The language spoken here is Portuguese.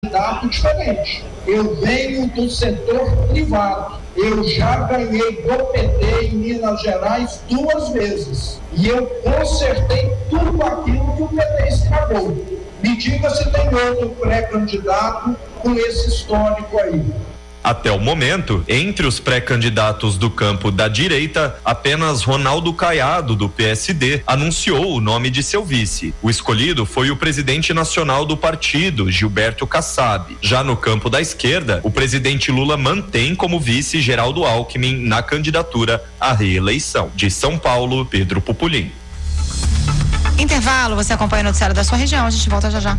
candidato diferente. Eu venho do setor privado. Eu já ganhei do PT em Minas Gerais 2 vezes. E eu consertei tudo aquilo que o PT estragou. Me diga se tem outro pré-candidato com esse histórico aí. Até o momento, entre os pré-candidatos do campo da direita, apenas Ronaldo Caiado, do PSD, anunciou o nome de seu vice. O escolhido foi o presidente nacional do partido, Gilberto Kassab. Já no campo da esquerda, o presidente Lula mantém como vice Geraldo Alckmin na candidatura à reeleição. De São Paulo, Pedro Pupulim. Intervalo, você acompanha o noticiário da sua região, a gente volta já já.